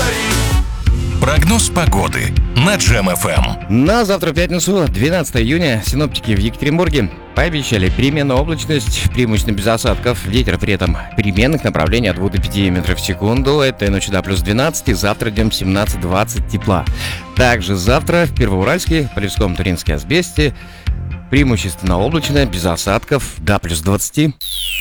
Прогноз погоды на Джем ФМ. На завтра, пятницу, 12 июня, синоптики в Екатеринбурге пообещали переменную облачность, преимущественно без осадков. Ветер при этом переменных направлений от 2 до 5 метров в секунду. Этой ночью до плюс 12, и завтра днем 17-20 тепла. Также завтра в Первоуральске, Полевском, Туринске, Асбесте преимущественно облачно, без осадков, до плюс 20.